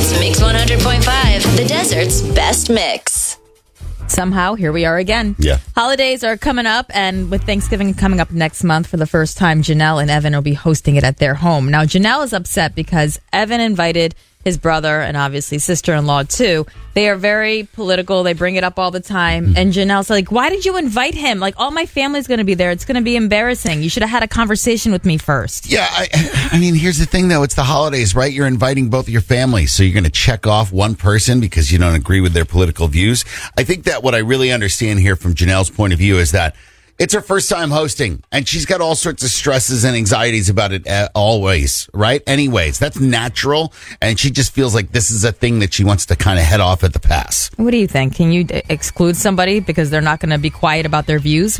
It's Mix 100.5, the desert's best mix. Somehow, here we are again. Yeah. Holidays are coming up, and with Thanksgiving coming up next month for the first time, Janelle and Evan will be hosting it at their home. Now, Janelle is upset because Evan invited his brother and obviously sister-in-law too. They are very political. They bring it up all the time. And Janelle's like, why did you invite him? Like, all my family's going to be there. It's going to be embarrassing. You should have had a conversation with me first. Yeah, I mean, here's the thing, though. It's the holidays, right? You're inviting both of your families, so you're going to check off one person because you don't agree with their political views. I think that what I really understand here from Janelle's point of view is that it's her first time hosting, and she's got all sorts of stresses and anxieties about it always, right? Anyways, that's natural, and she just feels like this is a thing that she wants to kind of head off at the pass. What do you think? Can you exclude somebody because they're not going to be quiet about their views?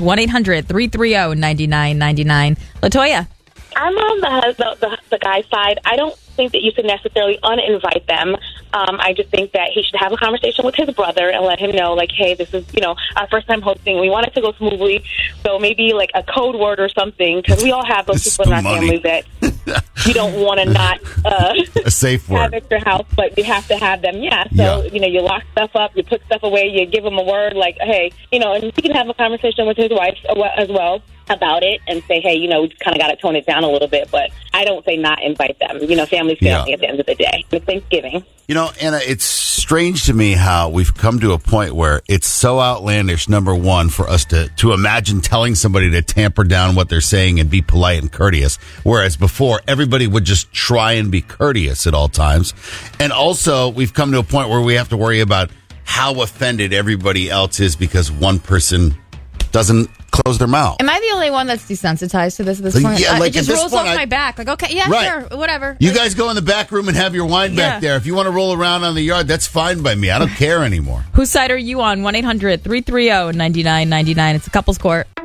1-800-330-9999. LaToya. I'm on the guy's side. I don't think that you should necessarily uninvite them. I just think that he should have a conversation with his brother and let him know, like, hey, this is, our first time hosting. We want it to go smoothly. So maybe like a code word or something, because we all have those people in our families that you don't want to not a safe word have at your house, but you have to have them. Yeah. So, you lock stuff up, you put stuff away, you give them a word like, hey, and he can have a conversation with his wife as well about it and say, hey, we kind of got to tone it down a little bit, but I don't say not invite them. Family's family at the end of the day. It's Thanksgiving. Anna, it's strange to me how we've come to a point where it's so outlandish, number one, for us to imagine telling somebody to tamper down what they're saying and be polite and courteous, whereas before, everybody would just try and be courteous at all times. And also, we've come to a point where we have to worry about how offended everybody else is because one person doesn't close their mouth. Am I the only one that's desensitized to this at this point? Yeah, it just rolls off my back. Like, okay, yeah, right. Sure, whatever. You guys go in the back room and have your wine back there. If you want to roll around on the yard, that's fine by me. I don't care anymore. Whose side are you on? 1-800-330-9999. It's a couple's court.